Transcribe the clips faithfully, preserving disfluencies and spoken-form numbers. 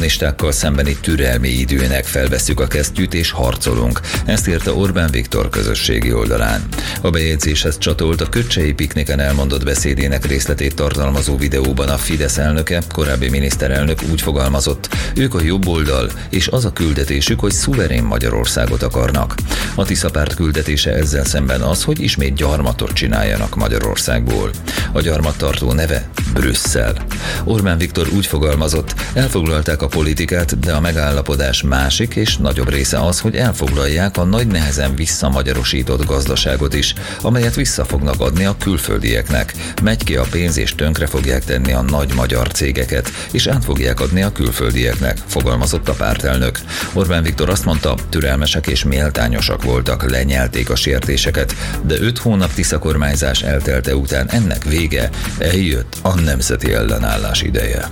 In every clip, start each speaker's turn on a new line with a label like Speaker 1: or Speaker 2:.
Speaker 1: kommunistákkal szembeni türelmi időnek felvesszük a kesztyűt és harcolunk. Ezt írta Orbán Viktor közösségi oldalán. A bejegyzéshez csatolt a Köcsei pikniken elmondott beszédének részletét tartalmazó videóban a Fidesz elnöke, korábbi miniszterelnök úgy fogalmazott, ők a jobb oldal, és az a küldetésük, hogy szuverén Magyarországot akarnak. A Tisza párt küldetése ezzel szemben az, hogy ismét gyarmatot csináljanak Magyarországból. A gyarmattartó neve Brüsszel. Orbán Viktor úgy fogalmazott, elfoglalták a politikát, de a megállapodás másik és nagyobb része az, hogy elfoglalják a nagy nehezen visszamagyarosított gazdaságot is, amelyet vissza fognak adni a külföldieknek. Megy ki a pénz és tönkre fogják tenni a nagy magyar cégeket, és át fogják adni a külföldieknek, fogalmazott a pártelnök. Orbán Viktor azt mondta, türelmesek és méltányosak voltak, lenyelték a sértéseket, de öt hónap Tisza kormányzás eltelte után ennek vége, eljött a nemzeti ellenállás ideje.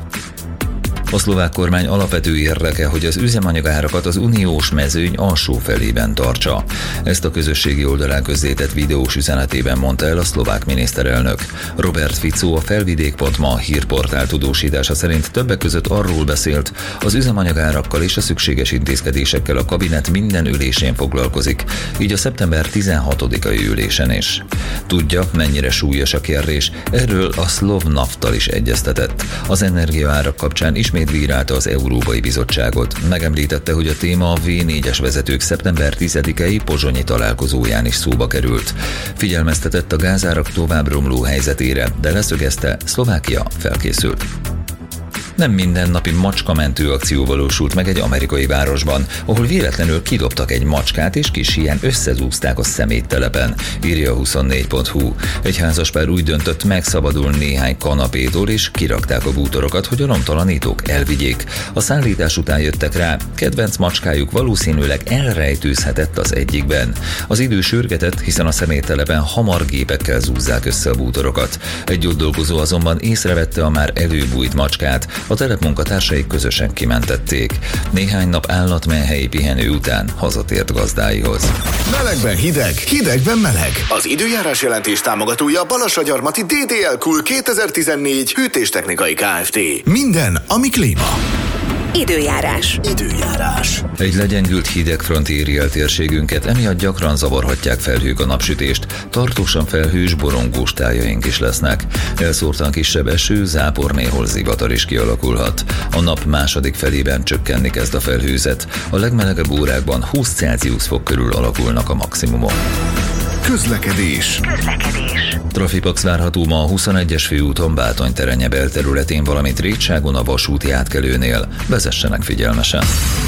Speaker 1: A szlovák kormány alapvető érdeke, hogy az üzemanyagárakat az uniós mezőny alsó felében tartsa. Ezt a közösségi oldalán közzétett videós üzenetében mondta el a szlovák miniszterelnök. Robert Fico, a felvidék pont ma hírportál tudósítása szerint többek között arról beszélt, az üzemanyagárakkal és a szükséges intézkedésekkel a kabinet minden ülésén foglalkozik, így a szeptember tizenhatodikai ülésen is. Tudja, mennyire súlyos a kérdés, erről a Slovnafttal is egyeztetett. Az energiaárak kapcsán ismét bírálta az Európai Bizottságot. Megemlítette, hogy a téma a vé négyes vezetők szeptember tizedikei pozsonyi találkozóján is szóba került. Figyelmeztetett a gázárak tovább romló helyzetére, de leszögezte, Szlovákia felkészült. Nem mindennapi macskamentő akció valósult meg egy amerikai városban, ahol véletlenül kidobtak egy macskát és kis híján összezúzták a szeméttelepen, írja a huszonnégy pont hu. Egy házaspár úgy döntött, megszabadul néhány kanapétól és kirakták a bútorokat, hogy a romtalanítók elvigyék. A szállítás után jöttek rá, kedvenc macskájuk valószínűleg elrejtőzhetett az egyikben. Az idő sürgetett, hiszen a szeméttelepen hamar gépekkel zúzzák össze a bútorokat. Egy ott dolgozó azonban észrevette a már előbújt macskát, a telepmunkatársai közösen kimentették. Néhány nap állatmenhelyi pihenő után hazatért gazdáihoz.
Speaker 2: Melegben hideg, hidegben meleg. Az időjárás jelentés támogatója Balassagyarmati dé dé el Cool kétezer-tizennégy hűtéstechnikai Kft. Minden, ami klíma.
Speaker 3: Időjárás.
Speaker 2: Időjárás.
Speaker 1: Egy legyengült hidegfront éri el térségünket, emiatt gyakran zavarhatják felhők a napsütést, tartósan felhős, borongós tájaink is lesznek. Elszórtan kisebb eső, zápor, néhol zivatar is kialakulhat. A nap második felében csökkenni kezd a felhőzet. A legmelegebb órákban húsz Celsius fok körül alakulnak a maximumok.
Speaker 2: Közlekedés.
Speaker 3: Közlekedés.
Speaker 1: Trafipax várható ma a huszonegyes főúton Bátony-Terenye belterületén, valamint Rétságon a vasúti átkelőnél. Vezessenek figyelmesen.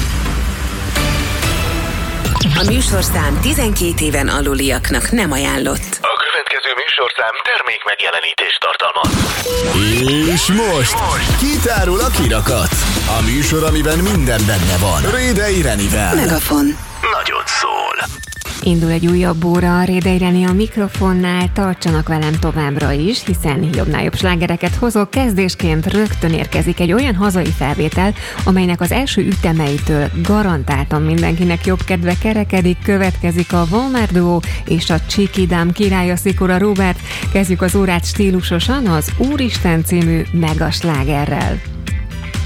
Speaker 3: A műsorszám tizenkét éven aluliaknak nem ajánlott.
Speaker 4: A következő műsorszám termék megjelenítést tartalmaz.
Speaker 2: És most kitárul a kirakat. A műsor, amiben minden benne van. Rédei Renivel.
Speaker 3: Megafon.
Speaker 4: Nagyon szól.
Speaker 5: Indul egy újabb óra, Rédei Reni a mikrofonnál, tartsanak velem továbbra is, hiszen jobbnál jobb slágereket hozok. Kezdésként rögtön érkezik egy olyan hazai felvétel, amelynek az első ütemeitől garantáltan mindenkinek jobb kedve kerekedik. Következik a Volmár Duo és a Csikidám királya Szikora Róbert. Kezdjük az órát stílusosan az Úristen című megaslágerrel.